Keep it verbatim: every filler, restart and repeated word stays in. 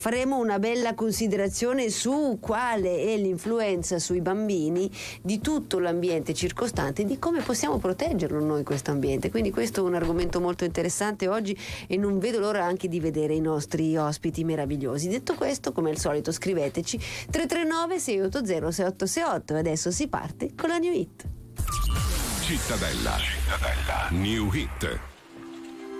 Faremo una bella considerazione su quale è l'influenza sui bambini di tutto l'ambiente circostante e di come possiamo proteggerlo noi questo ambiente. Quindi questo è un argomento molto interessante oggi e non vedo l'ora anche di vedere i nostri ospiti meravigliosi. Detto questo, come al solito, scriveteci tre tre nove sei otto zero sei otto sei otto e adesso si parte con la New Hit. Cittadella, Cittadella, New Hit.